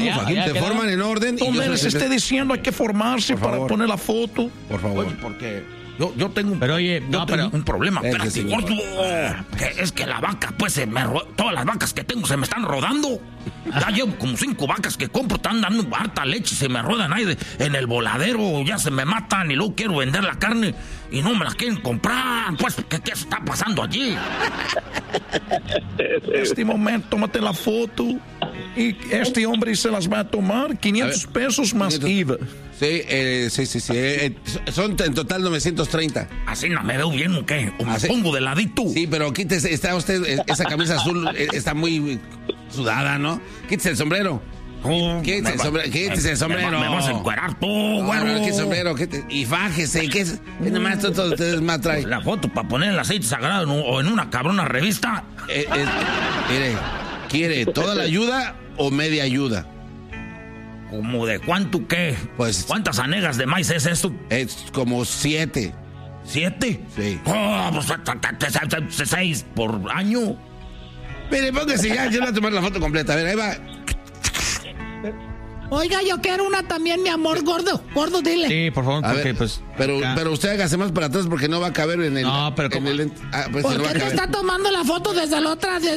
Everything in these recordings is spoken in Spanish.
quedamos aquí, te forman en orden. No me les esté diciendo hay que formarse para poner la foto. Por favor. Oye, porque yo tengo un problema. Espérate, gordo. Que es que la vaca, pues, todas las vacas que tengo se me están rodando. Ya llevo como 5 vacas que compro, están dando harta leche y se me ruedan ahí en el voladero, ya se me matan y luego quiero vender la carne y no me la quieren comprar. Pues, ¿qué está pasando allí? Este momento, tómate la foto y este hombre se las va a tomar, 500 pesos más 500. IVA. Sí. Son en total 930. ¿Así no me veo bien o qué? ¿O me pongo de ladito? Sí, pero quítese, está usted, esa camisa azul está muy sudada, ¿no? Quítese el sombrero. Quítese el sombrero. Me vas a encuerar tú, güero. Quítese el sombrero. Y fájese. ¿Qué es? Nomás todos ustedes más traen. La foto para poner el aceite sagrado o en una cabrona revista. Mire, ¿quiere toda la ayuda o media ayuda? ¿Cómo de cuánto qué? Pues, ¿cuántas hanegas de maíz es esto? Es como 7. ¿7? Sí. Pues 6 por año. Mire, póngase ya, yo le voy a tomar la foto completa. A ver, ahí va. Oiga, yo quiero una también, mi amor, gordo, dile. Sí, por favor, porque ver, pues... Pero usted hágase más para atrás porque no va a caber en el... No, pero ¿cómo? Pues ¿por no qué te está tomando la foto desde la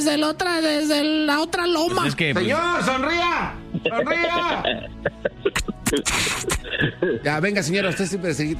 otra loma? Pues es que, ¡Señor, sonría! Ya, venga, señora, usted siempre seguida.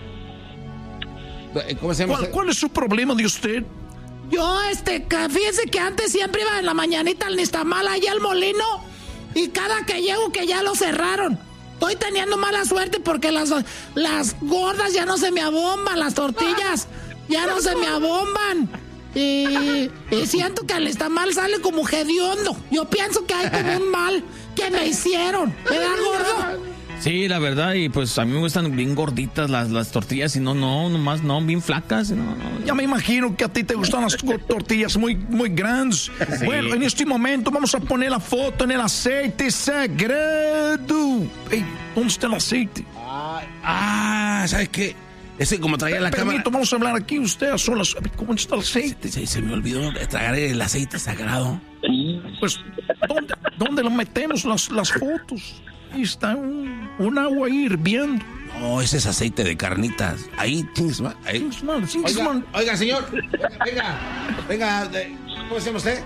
¿Cómo se llama? ¿Cuál es su problema de usted? Yo, fíjese que antes siempre iba en la mañanita al Nistamal, allá al molino, y cada que llego que ya lo cerraron. Estoy teniendo mala suerte porque las gordas ya no se me abomban, las tortillas ya no se me abomban. Y siento que al Nistamal sale como hediondo. Yo pienso que hay como un mal que me hicieron, ¿verdad, gordo? Sí, la verdad, y pues a mí me gustan bien gorditas las tortillas y nomás bien flacas. No. Ya me imagino que a ti te gustan las tortillas muy grandes. Sí. Bueno, en este momento vamos a poner la foto en el aceite sagrado. Hey, ¿dónde está el aceite? ¿Sabes qué? Ese como traía la cámara. Vamos a hablar aquí usted a solas. ¿Cómo está el aceite? Se me olvidó tragar el aceite sagrado. Pues, ¿dónde lo metemos las fotos? Ahí está un agua ahí hirviendo. No, ese es aceite de carnitas. Ahí, Oiga, señor. Venga. ¿Cómo se llama usted?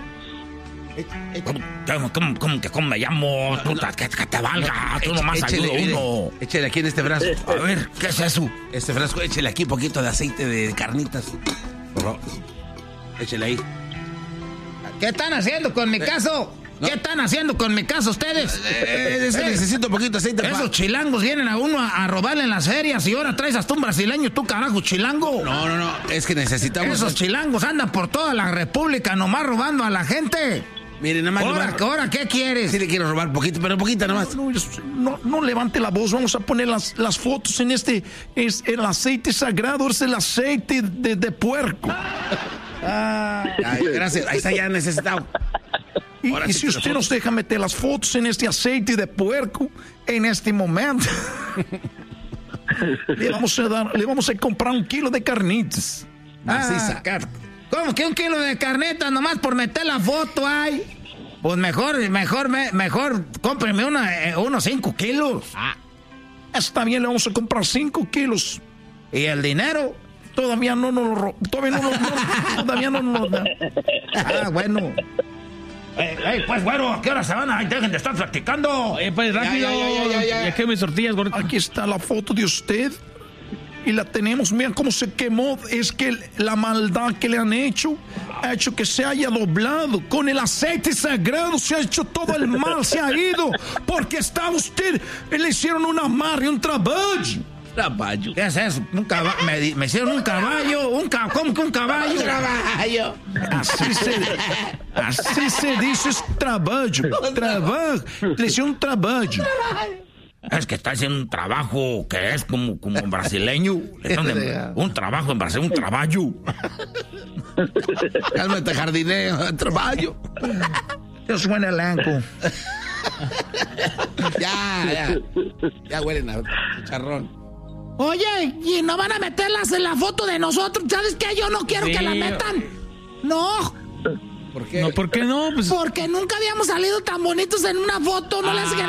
¿Cómo me llamo? Que te valga. Tú nomás ayuda uno. Échale aquí en este frasco. A ver, ¿qué es eso? Este frasco, échale aquí un poquito de aceite de carnitas. Por favor. Échale ahí. ¿Qué están haciendo con mi caso? ¿No? ¿Qué están haciendo con mi caso ustedes? Necesito un poquito de aceite. Esos chilangos vienen a uno a robarle en las ferias y ahora traes hasta un brasileño, tú carajo, chilango. No, es que necesitamos... Esos chilangos andan por toda la república nomás robando a la gente. Mire, nada más... ¿Ahora qué quieres? Sí le quiero robar poquito, pero poquita nomás. No levante la voz, vamos a poner las fotos en es el aceite sagrado, es el aceite de puerco. Gracias, ahí está ya necesitado. Y si usted nos deja meter las fotos en este aceite de puerco, en este momento, le vamos a comprar 1 kilo de carnitas. ¿Cómo que 1 kilo de carnitas nomás por meter la foto ahí? Pues mejor cómpreme unos 5 kilos. Está bien, le vamos a comprar 5 kilos. ¿Y el dinero? Todavía no nos lo da. Bueno. Pues, güero, ¿a qué hora se van? Ay, dejen de estar practicando. Pues, rápido. Ya que mis tortillas, gordo. Aquí está la foto de usted. Y la tenemos. Miren cómo se quemó. Es que la maldad que le han hecho ha hecho que se haya doblado. Con el aceite sagrado se ha hecho todo el mal. Se ha ido. Porque está usted. Le hicieron un amarre, un traballo. Caballo. ¿Qué es eso? Me hicieron un caballo. ¿Cómo que un caballo? Un caballo. Así se dice es traballo. Le hicieron un traballo. Es que está haciendo un trabajo que es como brasileño. Un trabajo en Brasil, un traballo. Cálmate, jardinero, traballo. Eso suena elenco. Ya huelen a chicharrón. Oye, ¿y no van a meterlas en la foto de nosotros? ¿Sabes qué? Yo no quiero que la metan. No. ¿Por qué? No, ¿por qué no? Pues... Porque nunca habíamos salido tan bonitos en una foto. No les